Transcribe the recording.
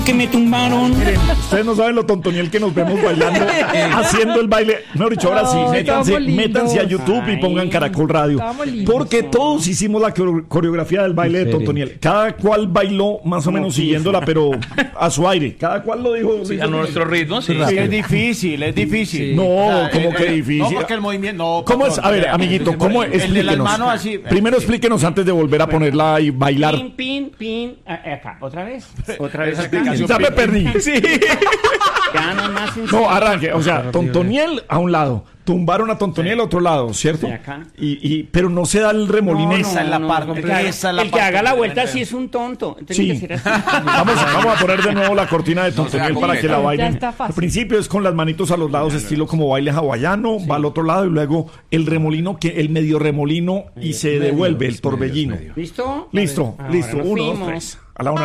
que me tumbaron. Miren, ustedes no saben lo tontoniel que nos vemos bailando, haciendo el baile. Mejor dicho, ahora sí, métanse a YouTube y pongan Caracol Radio. Porque todos hicimos la coreografía del baile de tontoniel. Cada cual bailó más o menos siguiéndola, pero a su aire. Cada cual lo dijo. Sí, a nuestro ritmo, sí. Es difícil. No, ¿cómo que difícil? No, porque el movimiento... No, ¿Cómo es? A ver, amiguito, ¿cómo es? El de las manos así. Primero explíquenos antes de volver a ponerla y bailar. Pin. Acá, otra vez. Ya me perdí. Sí. Ya nomás No, arranque. O sea, tontoniel a un lado. Tumbaron a tontoniel a otro lado, ¿cierto? De acá. Pero no se da el remolino. Esa es la parte. El que haga la vuelta sí es un tonto. Tiene que ser así. Vamos a poner de nuevo la cortina de tontoniel para que la bailen. está fácil. Al principio es con las manitos a los lados, estilo como baile hawaiano, va al otro lado y luego el remolino, el medio remolino y se devuelve el torbellino. ¿Listo? Listo. Ahora 1, 2, fuimos. 3. A la una.